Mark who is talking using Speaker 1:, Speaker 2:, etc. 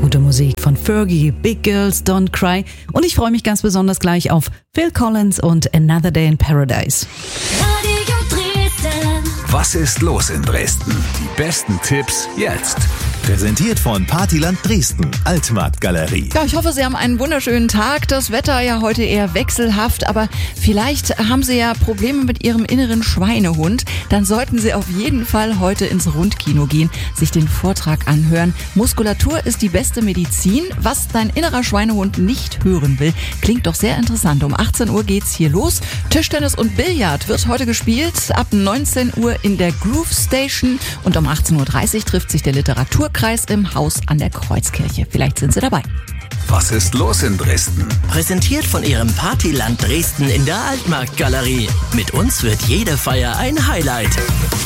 Speaker 1: gute Musik von Fergie, Big Girls Don't Cry. Und ich freue mich ganz besonders gleich auf Phil Collins und Another Day in Paradise.
Speaker 2: Radio Dresden.
Speaker 3: Was ist los in Dresden? Die besten Tipps jetzt.
Speaker 4: Präsentiert von Partyland Dresden, Altmarktgalerie.
Speaker 5: Ja, ich hoffe, Sie haben einen wunderschönen Tag. Das Wetter ja heute eher wechselhaft, aber vielleicht haben Sie ja Probleme mit Ihrem inneren Schweinehund. Dann sollten Sie auf jeden Fall heute ins Rundkino gehen, sich den Vortrag anhören. Muskulatur ist die beste Medizin. Was dein innerer Schweinehund nicht hören will, klingt doch sehr interessant. Um 18 Uhr geht's hier los. Tischtennis und Billard wird heute gespielt. Ab 19 Uhr in der Groove Station. Und um 18.30 Uhr trifft sich der Literaturkreis im Haus an der Kreuzkirche. Vielleicht sind Sie dabei.
Speaker 3: Was ist los in Dresden?
Speaker 6: Präsentiert von Ihrem Partyland Dresden in der Altmarktgalerie. Mit uns wird jede Feier ein Highlight.